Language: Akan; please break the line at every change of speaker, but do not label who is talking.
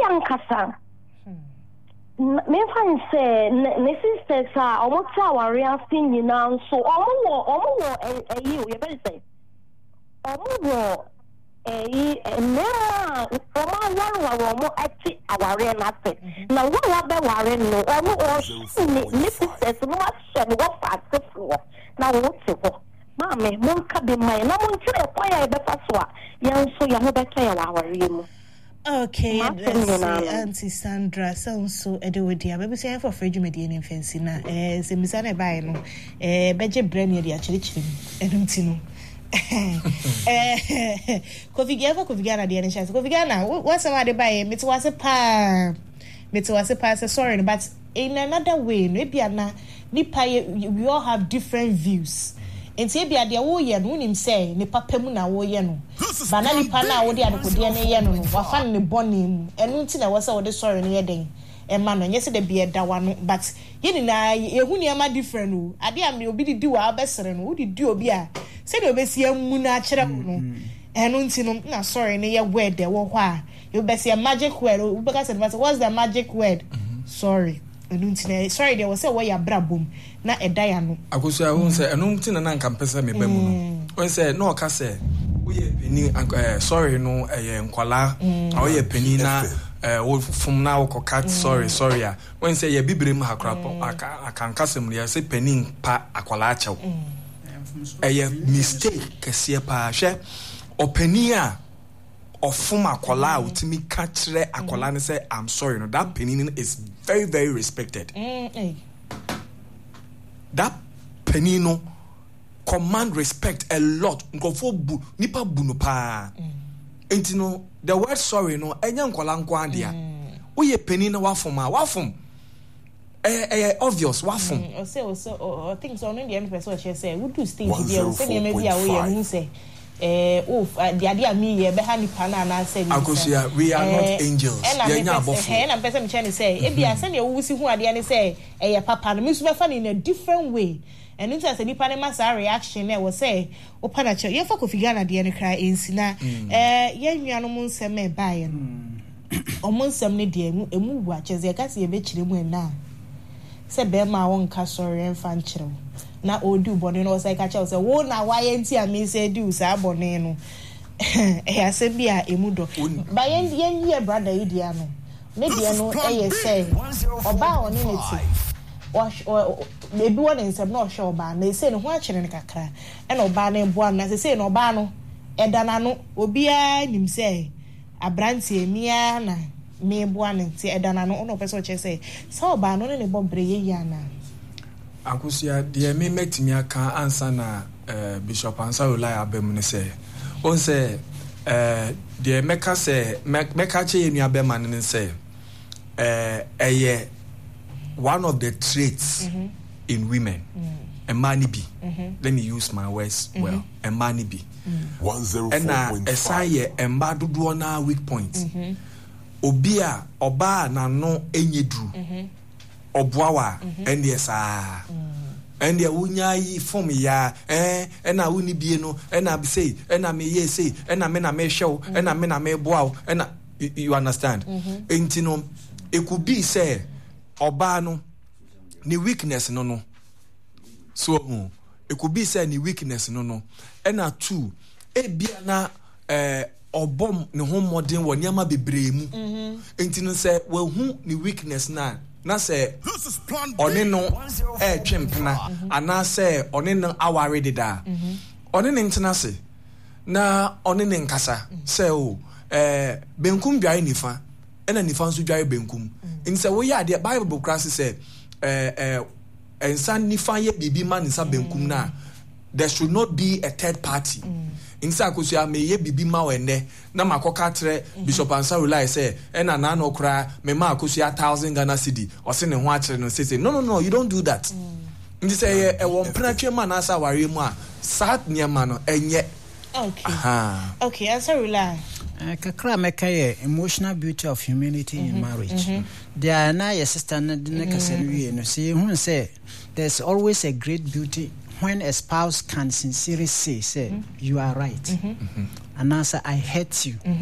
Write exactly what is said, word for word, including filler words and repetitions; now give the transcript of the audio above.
ankasa me fan say ne sisters are almost our real thing you know so omo wo omo wo eh you you better say omo wo eh me omo wa wa omo ati our real nothing na wo wa be ware no omo o ne sisters no wa share no wa fast floor na wo te ho mama mo ka be mai na mo ntire kwa ya be fa so a yan so ya ho be ka ya wa ware mu.
Okay, let's see, Auntie Sandra, sounds so Edwardia. Maybe say for Freddy Median fancy na. Eh, se misane buy no. Eh, beje brand ya chiri chiri. Enumtino. Eh, Kofi Gava Kofi Gana the any chance. Kofi Gana, what's somebody buy? Me to was a pa. Me to was a pa. Sorry, but in another way, maybe ana nipa we all have different views. Enti bia de wo ye no nim say ne papa mu na wo ye no ba na nipa na wo de adekode ne ye no no wa fa ne boni mu enu nti na wo say wo de sorry ne ye den e ma no nyese de bia da wa no but ye ni na ye hu ne ma different o ade am ne obi di di wa abesere no wo di di obi a say de obesi amu na kire no enu nti no na sorry ne ye word de wo ho a you be say magic word wo be ka say what's the magic word sorry enu nti na sorry de wo say wo ya brabom na edaya no
akoso a won say eno nti na nka pesa me ba mu no won say no ka say wo ye peni sorry no eh nkwala a wo ye peni na eh wo fum na wo cut sorry sorry a won say ye bibire mu hakrapo aka nka sem ya say peni pa akwala achew eh ye mistake kese pa hwe openi a ofum akwala a utimi ka kire akwala ne say I'm sorry no that peni is very very respected. Mm, that penino command respect a lot nkofo bu nipa bu no pa enti no the word sorry no enya nkola nko adia wo ye penino wafom a wafom eh eh obvious wafom
o say o so o things on the end person share say we do stage there say me bia wo ye hu say eh oh the idea me ye be ha nipa na na say
akosia we are not angels ye nya abofo
eh na person me chane say e bia say ne wo si hu ade ne say eh ye papa no me so be fa in a different way and it say nipa ne masa reaction e wo say o pa na che ye fa Kofi Gana de ne kra ensi na eh ye nwa no mu nsem e ba ye no o mu nsem ne de emu emu wu a cheze ka se ye be kire mu na se be ma won ka sorry en fa nkire na odu bone no say ka che say wo na wa ye nti a me say do say bone no eh ase bia emudo ba ye ye ye brother yi dia no me dia no eh say oba oni ne ti wash or maybe one in some no show ba na say no ho a kire ne kakra e na oba na ebo na say no oba no e dana no obi a nim say abrantie mia na me ebo na ti e dana no no person che say so oba no ne bobre ye ya na
akosia de me metimi aka ansa na uh, Bishop Ansarulai abem ne say on say eh de meka say meka che enu abema ne say eh eye one of the traits mm-hmm. in women mm-hmm. a man be mm-hmm. let me use my words mm-hmm. well a man be mm-hmm. one oh four point five and esaye emba dodo na weak point mm-hmm. obi a oba na no enyedru mm-hmm. oboawa and yes ah and ya wunya yi form ya eh na wuni bie no na be say na me ye say na me na me hwew na me na me boaw na you understand enti no it could be say oba no ni weakness no no so it could be say ni weakness no no na two e bia na eh obom ne ho modern wo niama bebre mu enti no say we hu ni weakness na na say oni no eh twempena ana say oni no aware deda oni ne ntena se na oni ne nkasa say o eh benkum dware nifa ena nifa nso dware benkum in say wo ya de Bible class say eh eh ensan nifa ye bibi man nsa benkum na there should not be a third party in say akosia me ye bibi ma wende na makoka tre Bishop Ansarulai say ena na no kra me ma akosia one thousand Ghana cedi o se ne ho akere no say no no no you don't do that in say e won pratwe man asa ware mu a sat niam no enye
okay aha okay Ansarulai
Uh, kakra meka ye emotional beauty of humanity mm-hmm. in marriage. Mm-hmm. There are na your sister na mm-hmm. no see who say there's always a great beauty when a spouse can sincerely say say mm-hmm. you are right. Mm-hmm. And answer I hate you. Mm-hmm.